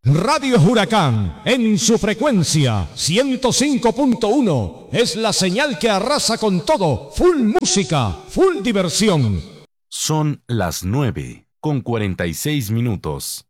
Radio Huracán, en su frecuencia 105.1, es la señal que arrasa con todo, full música, full diversión. Son las 9:46.